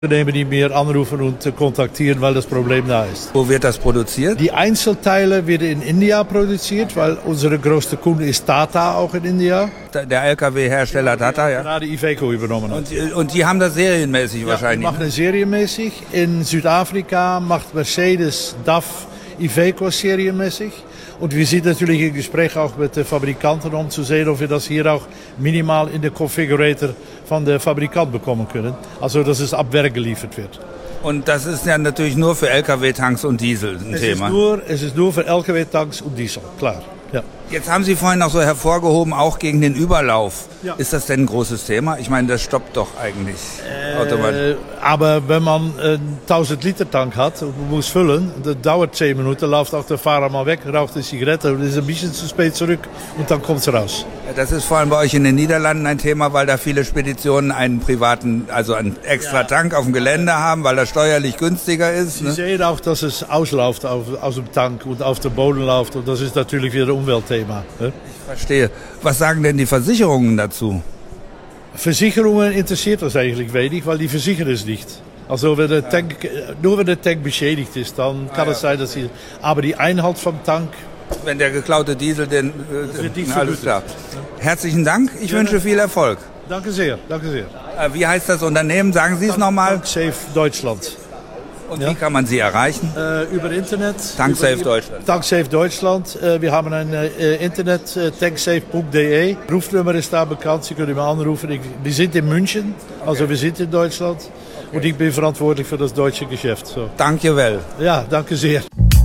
Unternehmen, die mir anrufen und kontaktieren, weil das Problem da ist. Wo wird das produziert? Die Einzelteile werden in India produziert, weil unsere größte Kunde ist Tata auch in India. Der LKW-Hersteller Tata, ja. Gerade Iveco übernommen hat. Und die haben das serienmäßig wahrscheinlich. Die machen es serienmäßig. In Südafrika macht Mercedes, DAF, Iveco serienmäßig. Und wir sind natürlich im Gespräch auch mit den Fabrikanten, um zu sehen, ob wir das hier auch minimal in den Configurator von der Fabrikant bekommen können. Also, dass es ab Werk geliefert wird. Und das ist ja natürlich nur für LKW-Tanks und Diesel ein Thema. Es ist nur für LKW-Tanks und Diesel, klar. Ja. Jetzt haben Sie vorhin noch so hervorgehoben, auch gegen den Überlauf. Ja. Ist das denn ein großes Thema? Ich meine, das stoppt doch eigentlich automatisch. Aber wenn man einen 1000-Liter-Tank hat und man muss füllen, das dauert 10 Minuten, läuft auch der Fahrer mal weg, raucht eine Zigarette und ist ein bisschen zu spät zurück und dann kommt es raus. Das ist vor allem bei euch in den Niederlanden ein Thema, weil da viele Speditionen einen privaten, also einen extra Tank auf dem Gelände haben, weil das steuerlich günstiger ist. Sie sehen auch, dass es ausläuft aus dem Tank und auf dem Boden läuft und das ist natürlich wieder ein Umweltthema. Ne? Ich verstehe. Was sagen denn die Versicherungen dazu? Versicherungen interessiert das eigentlich wenig, weil die versichern es nicht. Also wenn der Tank, nur wenn der Tank beschädigt ist, dann kann es sein, dass sie. Aber die Einhalt vom Tank. Wenn der geklaute Diesel den. Wird nicht alles klar. Herzlichen Dank. Ich wünsche viel Erfolg. Danke sehr, danke sehr. Wie heißt das Unternehmen? Sagen Sie es nochmal. TankSafe Deutschland. Und wie kann man Sie erreichen? Über Internet. TankSafe Deutschland. TankSafe Deutschland. Wir haben ein Internet, tanksafe.de. Rufnummer ist da bekannt, Sie können immer anrufen. Wir sind in München, also wir sind in Deutschland. Und ich bin verantwortlich für das deutsche Geschäft. So. Danke well. Ja, danke sehr.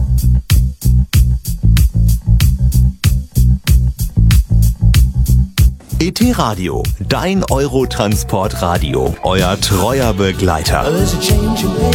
ET Radio, dein Eurotransport-Radio, euer treuer Begleiter.